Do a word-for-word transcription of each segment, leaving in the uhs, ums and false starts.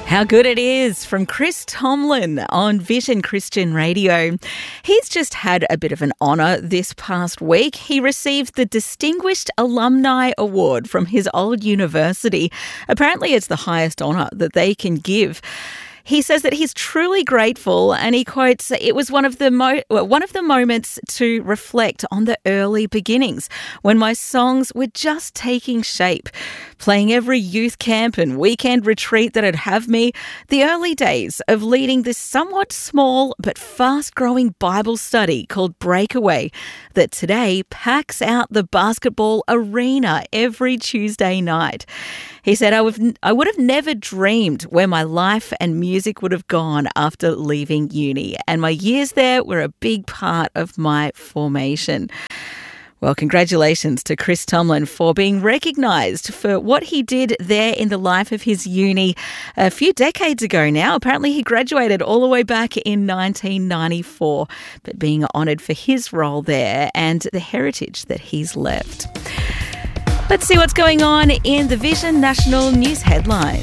How good it is from Chris Tomlin on Vision Christian Radio. He's just had a bit of an honour this past week. He received the Distinguished Alumni Award from his old university. Apparently it's the highest honour that they can give. He says that he's truly grateful, and he quotes, "It was one of the mo- well, one of the moments to reflect on the early beginnings when my songs were just taking shape, playing every youth camp and weekend retreat that'd have me, the early days of leading this somewhat small but fast-growing Bible study called Breakaway that today packs out the basketball arena every Tuesday night." He said, I would, I would have never dreamed where my life and music would have gone after leaving uni, and my years there were a big part of my formation. Well, congratulations to Chris Tomlin for being recognised for what he did there in the life of his uni a few decades ago now. Apparently he graduated all the way back in nineteen ninety-four, but being honoured for his role there and the heritage that he's left. Let's see what's going on in the Vision National News headlines.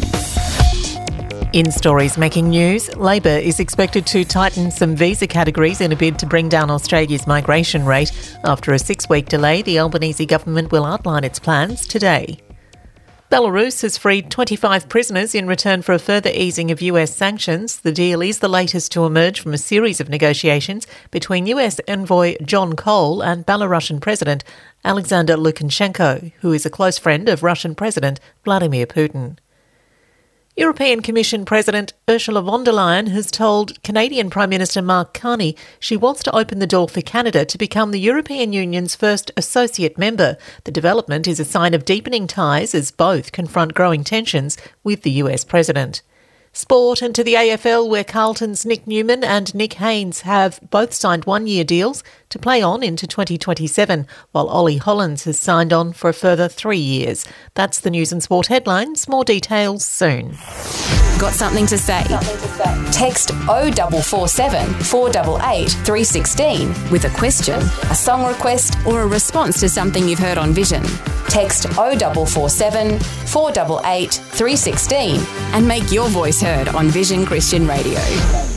In stories making news, Labor is expected to tighten some visa categories in a bid to bring down Australia's migration rate. After a six-week delay, the Albanese government will outline its plans today. Belarus has freed twenty-five prisoners in return for a further easing of U S sanctions. The deal is the latest to emerge from a series of negotiations between U S envoy John Cole and Belarusian President Alexander Lukashenko, who is a close friend of Russian President Vladimir Putin. European Commission President Ursula von der Leyen has told Canadian Prime Minister Mark Carney she wants to open the door for Canada to become the European Union's first associate member. The development is a sign of deepening ties as both confront growing tensions with the U S president. Sport, and to the A F L, where Carlton's Nick Newman and Nick Haynes have both signed one-year deals to play on into twenty twenty-seven, while Ollie Hollins has signed on for a further three years. That's the news and sport headlines. More details soon. Got something to say? Something to say. Text oh four four seven, four eight eight, three one six with a question, a song request, or a response to something you've heard on Vision. Text oh four four seven, four eight eight, three one six and make your voice heard on Vision Christian Radio.